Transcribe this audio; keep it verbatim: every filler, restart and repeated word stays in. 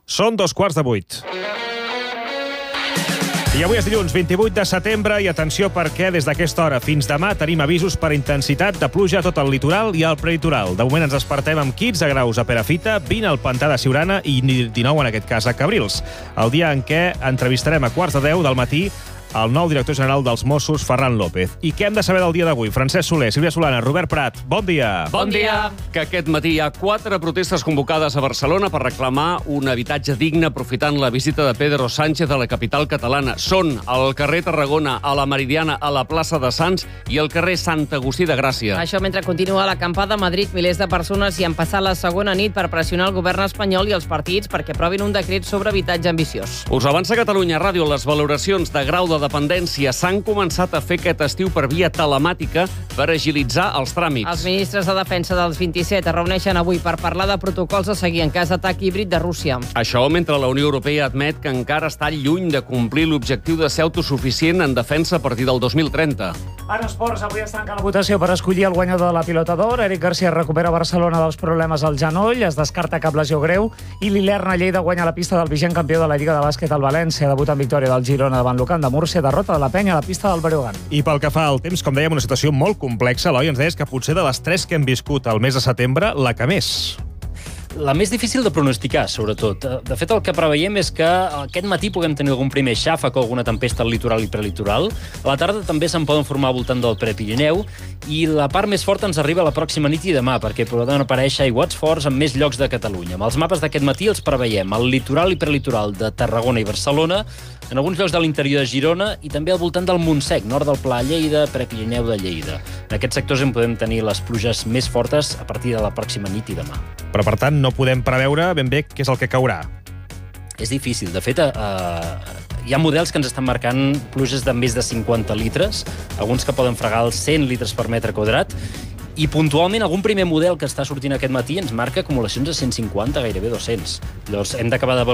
Són dos quarts de vuit. I avui és dilluns, vint-i-vuit de setembre, i atenció perquè des d'aquesta hora fins demà tenim avisos per intensitat de pluja a tot el litoral i al prelitoral. De moment ens despertem amb quinze graus a Perafita, vint al Pantà de Siurana i dinou en aquest cas a Cabrils. El dia en què entrevistarem a quarts de deu del matí el nou director general dels Mossos, Ferran López. I què hem de saber del dia d'avui? Francesc Soler, Sílvia Solana, Robert Prat, bon dia. Bon dia. Que aquest matí hi ha quatre protestes convocades a Barcelona per reclamar un habitatge digne aprofitant la visita de Pedro Sánchez a la capital catalana. Són al carrer Tarragona, a la Meridiana, a la plaça de Sants i al carrer Sant Agustí de Gràcia. Això mentre continua l'acampada a Madrid, milers de persones hi han passat la segona nit per pressionar el govern espanyol i els partits perquè aprovin un decret sobre habitatge ambiciós. Us avança Catalunya Ràdio. Les valoracions de grau de dependència s'han començat a fer aquest estiu per via telemàtica per agilitzar els tràmits. Els ministres de defensa dels vint-i-set es reuneixen avui per parlar de protocols a seguir en cas d'atac híbrid de Rússia. Això mentre la Unió Europea admet que encara està lluny de complir l'objectiu de ser autosuficient en defensa a partir del dos mil trenta. En esports, avui es tanca la votació per escollir el guanyador de la Pilota d'Or. Eric García recupera Barcelona dels problemes al genoll, es descarta cap lesió greu, i l'Ilerna Lleida guanya la pista del vigent campió de la Lliga de Bàsquet al València, debut en victòria del Girona davant l'Ucam de Múrcia, derrota de la Penya a la pista del Breogán. I pel que fa al temps, com dèiem, una situació molt complexa. Eloi, ens deies que potser de les tres que hem viscut al mes de setembre, la que més. La més difícil de pronosticar, sobretot. De fet, el que preveiem és que aquest matí puguem tenir algun primer xàfec o alguna tempesta al litoral i prelitoral. A la tarda també se'n poden formar al voltant del Prepirineu, i la part més forta ens arriba la pròxima nit i demà, perquè poden aparèixer aiguats forts en més llocs de Catalunya. Amb els mapes d'aquest matí els preveiem al litoral i prelitoral de Tarragona i Barcelona, en alguns llocs de l'interior de Girona i també al voltant del Montsec, nord del Pla Lleida, Prepirineu de Lleida. En aquests sectors en podem tenir les pluges més fortes a partir de la pròxima nit i demà. Però, per tant, no podem preveure ben bé què és el que caurà. És difícil. De fet, eh, hi ha models que ens estan marcant pluges de més de cinquanta litres, alguns que poden fregar els cent litres per metre quadrat, i puntualment algun primer model que està sortint aquest matí ens marca acumulacions de cent cinquanta, gairebé dos-cents. Llavors hem d'acabar de